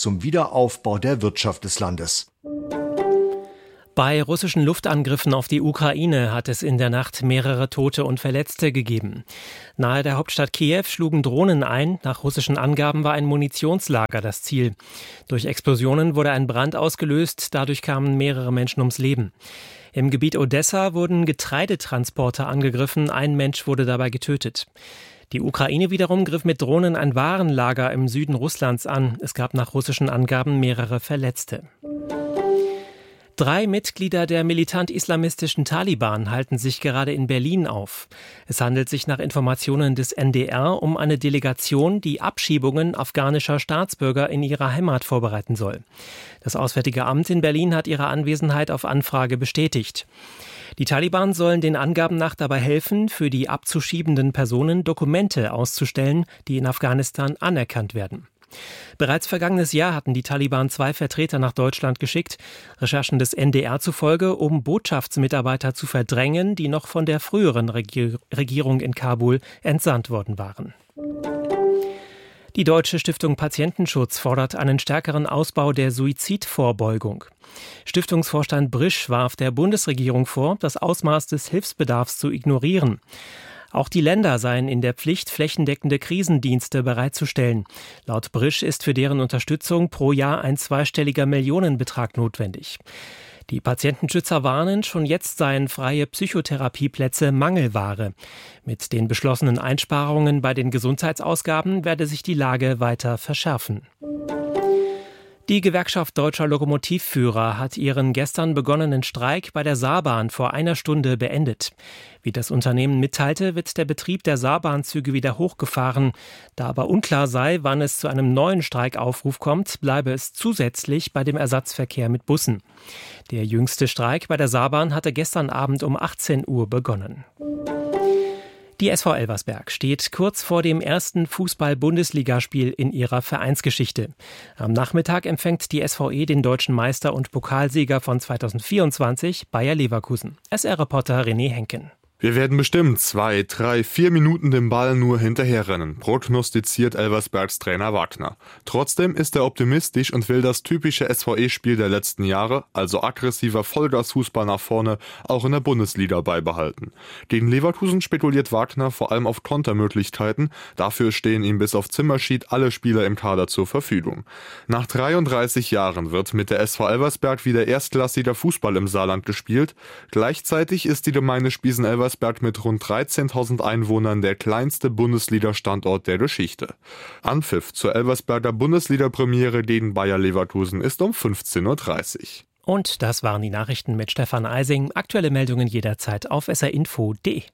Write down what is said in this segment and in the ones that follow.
zum Wiederaufbau der Wirtschaft des Landes. Bei russischen Luftangriffen auf die Ukraine hat es in der Nacht mehrere Tote und Verletzte gegeben. Nahe der Hauptstadt Kiew schlugen Drohnen ein. Nach russischen Angaben war ein Munitionslager das Ziel. Durch Explosionen wurde ein Brand ausgelöst. Dadurch kamen mehrere Menschen ums Leben. Im Gebiet Odessa wurden Getreidetransporter angegriffen. Ein Mensch wurde dabei getötet. Die Ukraine wiederum griff mit Drohnen ein Warenlager im Süden Russlands an. Es gab nach russischen Angaben mehrere Verletzte. 3 Mitglieder der militant-islamistischen Taliban halten sich gerade in Berlin auf. Es handelt sich nach Informationen des NDR um eine Delegation, die Abschiebungen afghanischer Staatsbürger in ihrer Heimat vorbereiten soll. Das Auswärtige Amt in Berlin hat ihre Anwesenheit auf Anfrage bestätigt. Die Taliban sollen den Angaben nach dabei helfen, für die abzuschiebenden Personen Dokumente auszustellen, die in Afghanistan anerkannt werden. Bereits vergangenes Jahr hatten die Taliban 2 Vertreter nach Deutschland geschickt, Recherchen des NDR zufolge, um Botschaftsmitarbeiter zu verdrängen, die noch von der früheren Regierung in Kabul entsandt worden waren. Die Deutsche Stiftung Patientenschutz fordert einen stärkeren Ausbau der Suizidvorbeugung. Stiftungsvorstand Brisch warf der Bundesregierung vor, das Ausmaß des Hilfsbedarfs zu ignorieren. Auch die Länder seien in der Pflicht, flächendeckende Krisendienste bereitzustellen. Laut Brisch ist für deren Unterstützung pro Jahr ein zweistelliger Millionenbetrag notwendig. Die Patientenschützer warnen, schon jetzt seien freie Psychotherapieplätze Mangelware. Mit den beschlossenen Einsparungen bei den Gesundheitsausgaben werde sich die Lage weiter verschärfen. Die Gewerkschaft Deutscher Lokomotivführer hat ihren gestern begonnenen Streik bei der Saarbahn vor einer Stunde beendet. Wie das Unternehmen mitteilte, wird der Betrieb der Saarbahnzüge wieder hochgefahren. Da aber unklar sei, wann es zu einem neuen Streikaufruf kommt, bleibe es zusätzlich bei dem Ersatzverkehr mit Bussen. Der jüngste Streik bei der Saarbahn hatte gestern Abend um 18 Uhr begonnen. Die SV Elversberg steht kurz vor dem ersten Fußball-Bundesligaspiel in ihrer Vereinsgeschichte. Am Nachmittag empfängt die SVE den deutschen Meister und Pokalsieger von 2024, Bayer Leverkusen. SR-Reporter René Henken. Wir werden bestimmt 2, 3, 4 Minuten dem Ball nur hinterherrennen, prognostiziert Elversbergs Trainer Wagner. Trotzdem ist er optimistisch und will das typische SVE-Spiel der letzten Jahre, also aggressiver Vollgas-Fußball nach vorne, auch in der Bundesliga beibehalten. Gegen Leverkusen spekuliert Wagner vor allem auf Kontermöglichkeiten, dafür stehen ihm bis auf Zimmerschied alle Spieler im Kader zur Verfügung. Nach 33 Jahren wird mit der SV Elversberg wieder erstklassiger Fußball im Saarland gespielt. Gleichzeitig ist die Gemeinde Spiesen-Elversberg mit rund 13.000 Einwohnern der kleinste Bundesliga-Standort der Geschichte. Anpfiff zur Elversberger Bundesliga-Premiere gegen Bayer Leverkusen ist um 15.30 Uhr. Und das waren die Nachrichten mit Stefan Eising. Aktuelle Meldungen jederzeit auf srinfo.de.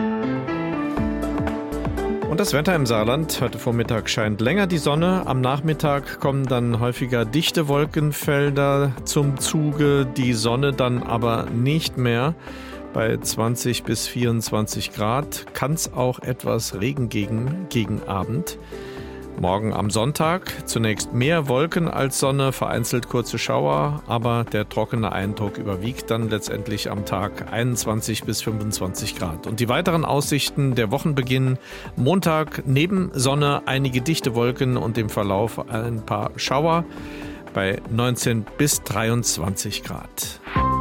Und das Wetter im Saarland. Heute Vormittag scheint länger die Sonne. Am Nachmittag kommen dann häufiger dichte Wolkenfelder zum Zuge. Die Sonne dann aber nicht mehr. Bei 20 bis 24 Grad kann es auch etwas Regen gegen Abend. Morgen am Sonntag zunächst mehr Wolken als Sonne, vereinzelt kurze Schauer, aber der trockene Eindruck überwiegt dann letztendlich am Tag 21 bis 25 Grad. Und die weiteren Aussichten, der Wochenbeginn: Montag neben Sonne einige dichte Wolken und im Verlauf ein paar Schauer bei 19 bis 23 Grad.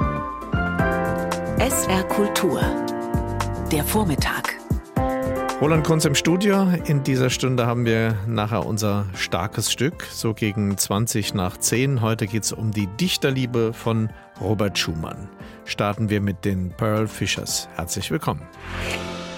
SR Kultur, der Vormittag. Roland Kunz im Studio. In dieser Stunde haben wir nachher unser starkes Stück, so gegen 20 nach 10. Heute geht es um die Dichterliebe von Robert Schumann. Starten wir mit den Pearl Fishers. Herzlich willkommen.